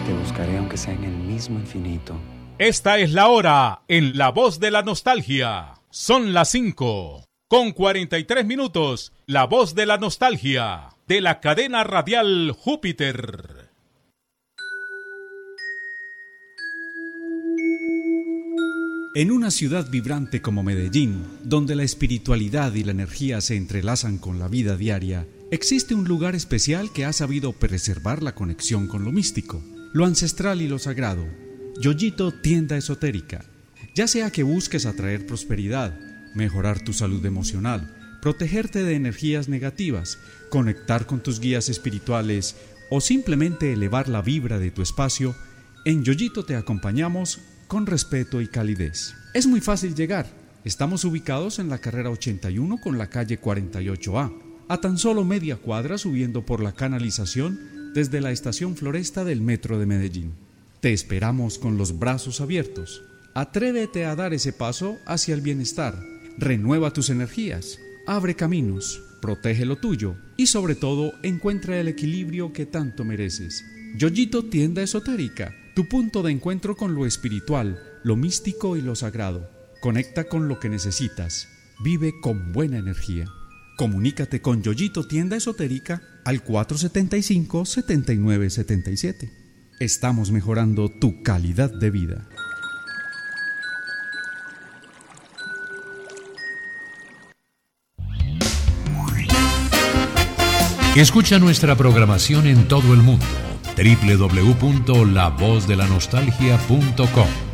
Te buscaré aunque sea en el mismo infinito. Esta es la hora en La Voz de la Nostalgia. Son las 5:43. La Voz de la Nostalgia, de la cadena radial Júpiter. En una ciudad vibrante como Medellín, donde la espiritualidad y la energía se entrelazan con la vida diaria, existe un lugar especial que ha sabido preservar la conexión con lo místico, lo ancestral y lo sagrado. Yoyito Tienda Esotérica. Ya sea que busques atraer prosperidad, mejorar tu salud emocional, protegerte de energías negativas, conectar con tus guías espirituales o simplemente elevar la vibra de tu espacio, en Yoyito te acompañamos con respeto y calidez. Es muy fácil llegar. Estamos ubicados en la carrera 81 con la calle 48A, a tan solo media cuadra subiendo por la canalización desde la estación Floresta del Metro de Medellín. Te esperamos con los brazos abiertos. Atrévete a dar ese paso hacia el bienestar. Renueva tus energías, abre caminos, protege lo tuyo y sobre todo encuentra el equilibrio que tanto mereces. Yoyito Tienda Esotérica, tu punto de encuentro con lo espiritual, lo místico y lo sagrado. Conecta con lo que necesitas. Vive con buena energía. Comunícate con Yoyito Tienda Esotérica al 475-7977. Estamos mejorando tu calidad de vida. Escucha nuestra programación en todo el mundo. www.lavozdelanostaljia.com